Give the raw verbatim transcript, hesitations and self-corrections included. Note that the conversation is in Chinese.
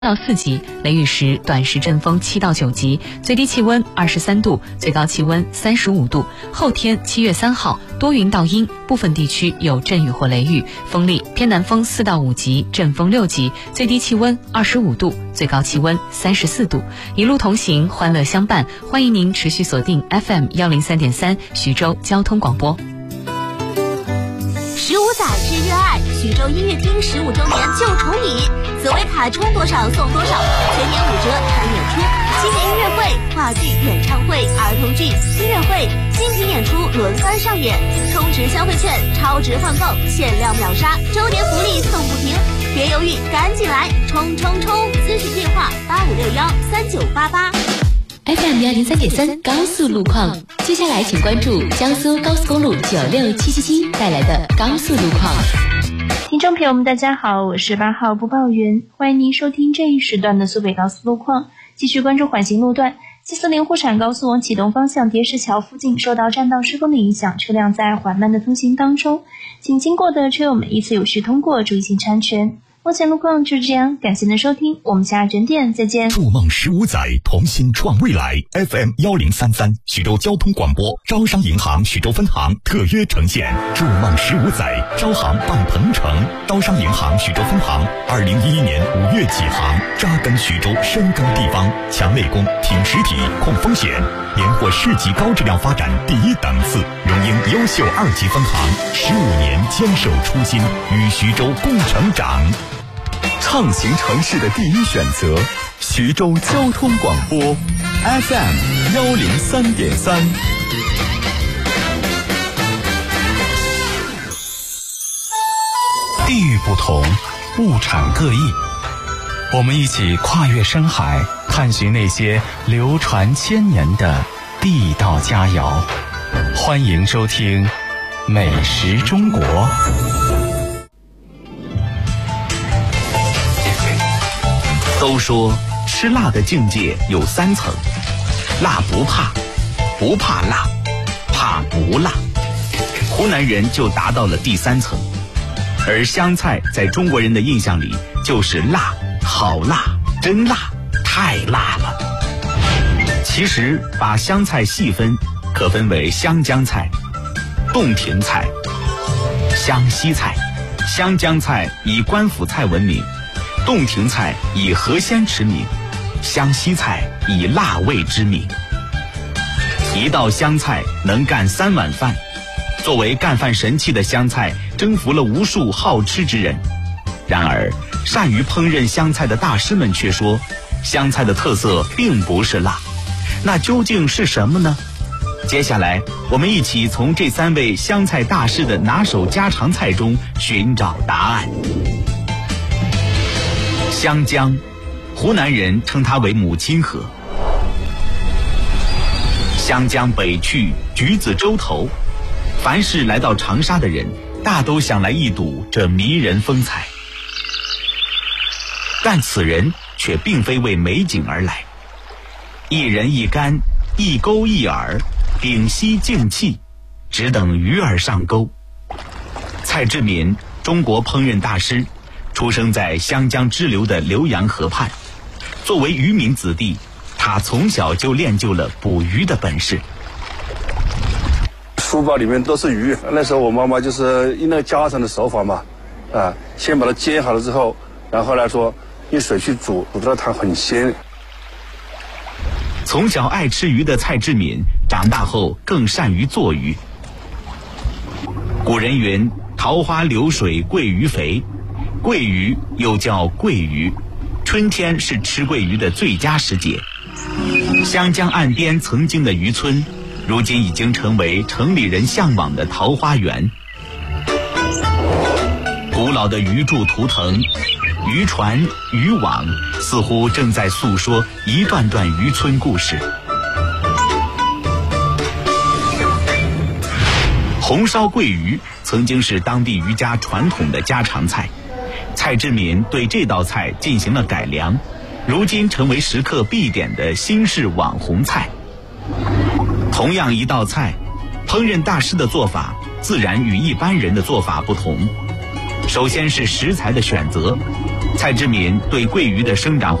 到四级，雷雨时短时阵风七到九级，最低气温二十三度，最高气温三十五度。后天七月三号多云到阴，部分地区有阵雨或雷雨，风力偏南风四到五级，阵风六级，最低气温二十五度，最高气温三十四度。一路同行，欢乐相伴，欢迎您持续锁定 F M 幺零三点三徐州交通广播。 十五载之热爱，徐州音乐厅十五周年就重礼，紫薇卡充多少送多少，全年五折看演出，新年音乐会、话剧、演唱会、儿童剧、音乐会、精品演出轮番上演，充值消费券，超值换购，限量秒杀，周年福利送不停，别犹豫，赶紧来，冲冲冲！咨询电话八五六幺三九八八。 F M 幺零三点三高速路况，接下来请关注江苏高速公路九六七七七带来的高速路况。 听众朋友们，大家好，我是八号播报员，欢迎您收听这一时段的苏北高速路况。继续关注缓行路段，七四零沪陕高速往启东方向叠石桥附近受到占道施工的影响，车辆在缓慢的通行当中，请经过的车友们依次有序通过，注意行车安全。目前路况就是这样，感谢您的收听，我们下整点再见。 筑梦十五载，同心创未来。F M 幺零三三徐州交通广播，招商银行徐州分行特约呈现。筑梦十五载，招行办鹏程。招商银行徐州分行二零一一年五月起航，扎根徐州，深耕地方，强内功，挺实体，控风险，连获市级高质量发展第一档次，荣膺优秀二级分行。十五年坚守初心，与徐州共成长。畅行城市的第一选择，徐州交通广播 F M 幺零三点三。 地域不同，物产各异，我们一起跨越深海，探寻那些流传千年的地道佳肴。欢迎收听《美食中国》。 都说吃辣的境界有三层，辣不怕，不怕辣，怕不辣。湖南人就达到了第三层，而湘菜在中国人的印象里就是辣，好辣，真辣，太辣了。其实把湘菜细分，可分为湘江菜、洞庭菜、湘西菜。湘江菜以官府菜闻名，洞庭菜以河鲜驰名，湘西菜以辣味知名。一道湘菜能干三碗饭，作为干饭神器的湘菜征服了无数好吃之人。然而善于烹饪湘菜的大师们却说，湘菜的特色并不是辣，那究竟是什么呢？接下来我们一起从这三位湘菜大师的拿手家常菜中寻找答案。湘江，湖南人称它为母亲河。湘江北去，橘子洲头，凡是来到长沙的人，大都想来一睹这迷人风采。但此人却并非为美景而来，一人一竿，一钩一饵，屏息静气，只等鱼儿上钩。蔡志敏，中国烹饪大师，出生在湘江支流的浏阳河畔。作为渔民子弟，他从小就练就了捕鱼的本事。 书包里面都是鱼，那时候我妈妈就是用那个家常的手法嘛，啊，先把它煎好了之后，然后来说用水去煮，煮到它很鲜。 从小爱吃鱼的蔡志敏，长大后更善于做鱼。古人云：桃花流水鳜鱼肥，鳜鱼又叫桂鱼，春天是吃桂鱼的最佳时节。湘江岸边曾经的渔村，如今已经成为城里人向往的桃花源。古老的鱼柱图腾、渔船、渔网，似乎正在诉说一段段渔村故事。红烧桂鱼曾经是当地渔家传统的家常菜，蔡志敏对这道菜进行了改良，如今成为食客必点的新式网红菜。同样一道菜，烹饪大师的做法自然与一般人的做法不同。首先是食材的选择， 蔡志敏对桂鱼的生长